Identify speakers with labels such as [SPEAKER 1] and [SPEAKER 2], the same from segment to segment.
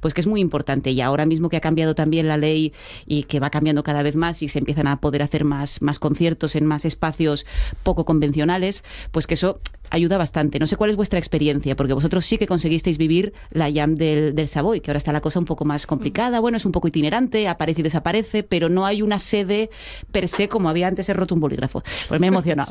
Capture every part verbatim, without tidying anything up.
[SPEAKER 1] pues que es muy importante. Y ahora mismo que ha cambiado también la ley y que va cambiando cada vez más y se empiezan a poder hacer más, más conciertos en más espacios poco convencionales, pues que eso ayuda bastante. No sé cuál es vuestra experiencia, porque vosotros sí que conseguisteis vivir la Jam del, del Savoy, que ahora está la cosa un poco más complicada. Bueno, es un poco itinerante, aparece y desaparece, pero no hay una sede per se como había antes. He roto un bolígrafo. Pues me he emocionado.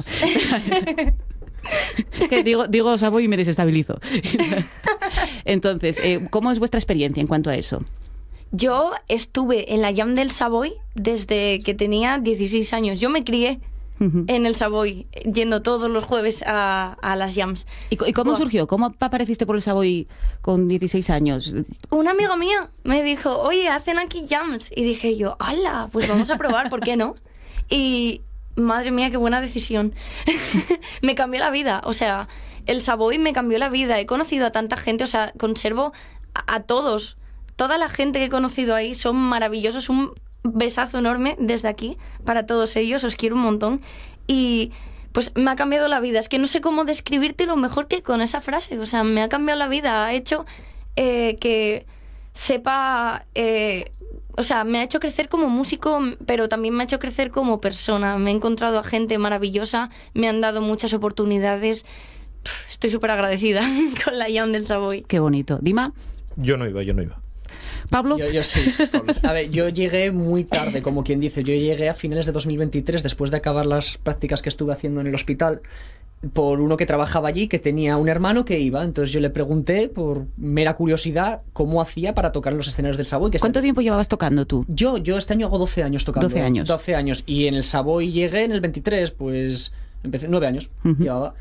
[SPEAKER 1] Que digo, digo Savoy y me desestabilizo. Entonces, eh, ¿cómo es vuestra experiencia en cuanto a eso?
[SPEAKER 2] Yo estuve en la Jam del Savoy desde que tenía dieciséis años. Yo me crié Uh-huh. en el Savoy, yendo todos los jueves a, a las jams.
[SPEAKER 1] ¿Y, y cómo oh. surgió? ¿Cómo apareciste por el Savoy con dieciséis años?
[SPEAKER 2] Una amiga mía me dijo, oye, hacen aquí jams. Y dije yo, ¡hala! Pues vamos a probar, ¿por qué no? Y madre mía, qué buena decisión. Me cambió la vida. O sea, el Savoy me cambió la vida. He conocido a tanta gente, o sea, conservo a, a todos. Toda la gente que he conocido ahí son maravillosos. Un besazo enorme desde aquí para todos ellos, os quiero un montón y pues me ha cambiado la vida. Es que no sé cómo describírtelo mejor que con esa frase. O sea, me ha cambiado la vida, ha hecho eh, que sepa eh, o sea, me ha hecho crecer como músico, pero también me ha hecho crecer como persona. Me he encontrado a gente maravillosa, me han dado muchas oportunidades. Pff, estoy súper agradecida con la Jam del Savoy.
[SPEAKER 1] Qué bonito. Dima.
[SPEAKER 3] Yo no iba, yo no iba.
[SPEAKER 1] ¿Pablo?
[SPEAKER 4] Yo, yo sí. A ver, yo llegué muy tarde, como quien dice. Yo llegué a finales de dos mil veintitrés, después de acabar las prácticas que estuve haciendo en el hospital, por uno que trabajaba allí, que tenía un hermano que iba. Entonces yo le pregunté, por mera curiosidad, cómo hacía para tocar en los escenarios del Savoy. Que
[SPEAKER 1] ¿Cuánto
[SPEAKER 4] está...
[SPEAKER 1] tiempo llevabas tocando tú?
[SPEAKER 4] Yo, yo este año hago doce años tocando.
[SPEAKER 1] doce años.
[SPEAKER 4] doce años. Y en el Savoy llegué en el veintitrés, pues empecé nueve años. Uh-huh. Llevaba.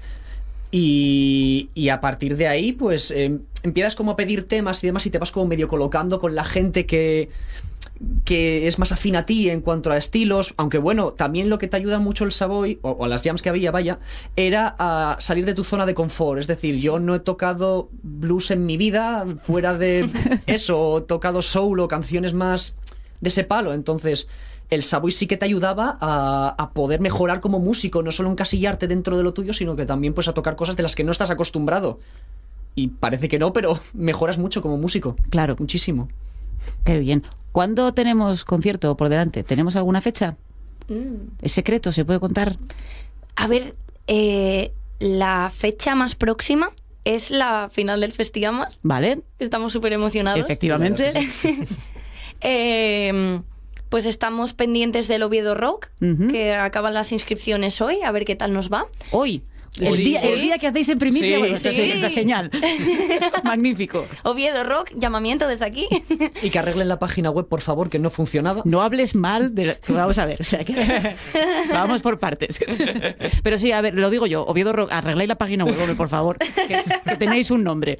[SPEAKER 4] Y, y a partir de ahí, pues eh, empiezas como a pedir temas y demás y te vas como medio colocando con la gente que, que es más afín a ti en cuanto a estilos. Aunque bueno, también lo que te ayuda mucho el Savoy, o, o las jams que había, vaya, era a salir de tu zona de confort. Es decir, yo no he tocado blues en mi vida, fuera de eso, he tocado soul o canciones más de ese palo. Entonces... el Savoy sí que te ayudaba a, a poder mejorar como músico, no solo encasillarte dentro de lo tuyo, sino que también pues a tocar cosas de las que no estás acostumbrado. Y parece que no, pero mejoras mucho como músico.
[SPEAKER 1] Claro.
[SPEAKER 4] Muchísimo.
[SPEAKER 1] Qué bien. ¿Cuándo tenemos concierto por delante? ¿Tenemos alguna fecha? Mm. ¿Es secreto? ¿Se puede contar?
[SPEAKER 2] A ver, eh, la fecha más próxima es la final del Festiamas.
[SPEAKER 1] Vale.
[SPEAKER 2] Estamos súper emocionados.
[SPEAKER 1] Efectivamente.
[SPEAKER 2] Sí, eh... Pues estamos pendientes del Oviedo Rock, uh-huh. que acaban las inscripciones hoy, a ver qué tal nos va.
[SPEAKER 1] ¿Hoy? El, sí, día, sí. el día que hacéis en primicia,
[SPEAKER 4] sí,
[SPEAKER 1] bueno,
[SPEAKER 4] sí.
[SPEAKER 1] es la señal. Magnífico.
[SPEAKER 2] Oviedo Rock, llamamiento desde aquí.
[SPEAKER 4] Y que arreglen la página web, por favor, que no funcionaba.
[SPEAKER 1] No hables mal de la... Vamos a ver, o sea, que... vamos por partes. Pero sí, a ver, lo digo yo, Oviedo Rock, arregláis la página web, por favor, que, que tenéis un nombre.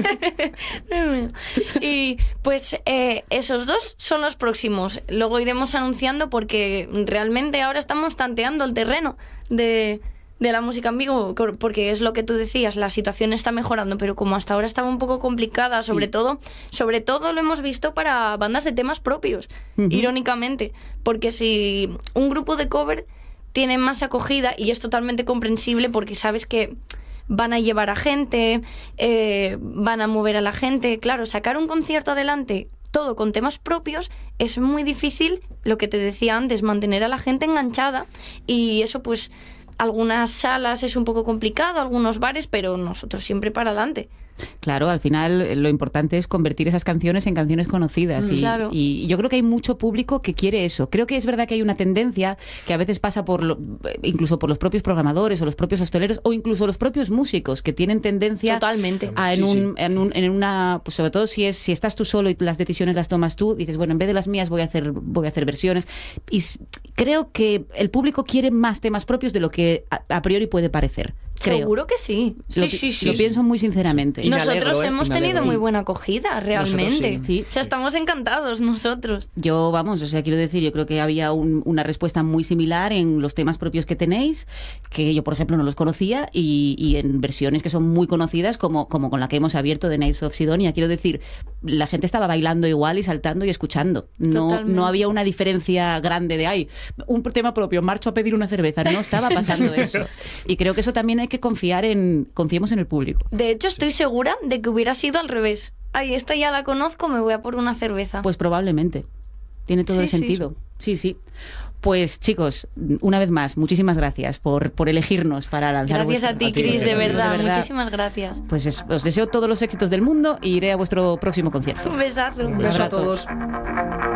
[SPEAKER 2] Y pues eh, esos dos son los próximos. Luego iremos anunciando porque realmente ahora estamos tanteando el terreno de... de la música en vivo, porque es lo que tú decías, la situación está mejorando, pero como hasta ahora estaba un poco complicada, sobre sí. todo, sobre todo lo hemos visto para bandas de temas propios, uh-huh. irónicamente, porque si un grupo de cover tiene más acogida, y es totalmente comprensible porque sabes que van a llevar a gente, eh, van a mover a la gente, claro, sacar un concierto adelante todo con temas propios es muy difícil, lo que te decía antes, mantener a la gente enganchada, y eso pues algunas salas es un poco complicado, algunos bares, pero nosotros siempre para adelante.
[SPEAKER 1] Claro, al final lo importante es convertir esas canciones en canciones conocidas y,
[SPEAKER 2] claro.
[SPEAKER 1] y yo creo que hay mucho público que quiere eso. Creo que es verdad que hay una tendencia que a veces pasa por lo, incluso por los propios programadores o los propios hosteleros o incluso los propios músicos que tienen tendencia
[SPEAKER 2] totalmente
[SPEAKER 1] a en,
[SPEAKER 4] sí,
[SPEAKER 1] un,
[SPEAKER 4] sí.
[SPEAKER 1] en, un, en una, pues sobre todo si es si estás tú solo y las decisiones las tomas tú, dices, bueno, en vez de las mías voy a hacer voy a hacer versiones, y creo que el público quiere más temas propios de lo que a, a priori puede parecer. Creo.
[SPEAKER 2] Seguro que sí.
[SPEAKER 1] Lo,
[SPEAKER 2] sí, sí, sí.
[SPEAKER 1] Lo pienso muy sinceramente.
[SPEAKER 4] Y
[SPEAKER 2] nosotros
[SPEAKER 4] alegro, ¿eh?
[SPEAKER 2] hemos tenido
[SPEAKER 4] alegro.
[SPEAKER 2] muy buena acogida, realmente.
[SPEAKER 4] Sí.
[SPEAKER 1] Sí.
[SPEAKER 2] O sea, estamos encantados nosotros.
[SPEAKER 1] Yo, vamos, o sea, quiero decir, yo creo que había un, una respuesta muy similar en los temas propios que tenéis, que yo, por ejemplo, no los conocía, y, y en versiones que son muy conocidas, como, como con la que hemos abierto de Nights of Sidonia. Quiero decir, la gente estaba bailando igual y saltando y escuchando. No, no había una diferencia grande de, ay, un tema propio, marcho a pedir una cerveza. No estaba pasando eso. Y creo que eso también hay que confiar en, confiemos en el público.
[SPEAKER 2] De hecho, estoy segura de que hubiera sido al revés. ay, esta ya la conozco, me voy a por una cerveza.
[SPEAKER 1] Pues probablemente. Tiene todo
[SPEAKER 2] Sí,
[SPEAKER 1] el
[SPEAKER 2] sí.
[SPEAKER 1] sentido. Sí, sí. Pues chicos, una vez más, muchísimas gracias por, por elegirnos para lanzar
[SPEAKER 2] Gracias
[SPEAKER 1] vuestro-
[SPEAKER 2] a ti,
[SPEAKER 4] a ti,
[SPEAKER 2] Cris, de
[SPEAKER 4] gracias a ti.
[SPEAKER 2] verdad,
[SPEAKER 1] De verdad.
[SPEAKER 2] muchísimas gracias.
[SPEAKER 1] Pues es- os deseo todos los éxitos del mundo y iré a vuestro próximo concierto.
[SPEAKER 2] Un besazo.
[SPEAKER 4] Un beso a
[SPEAKER 1] abrazo.
[SPEAKER 4] todos.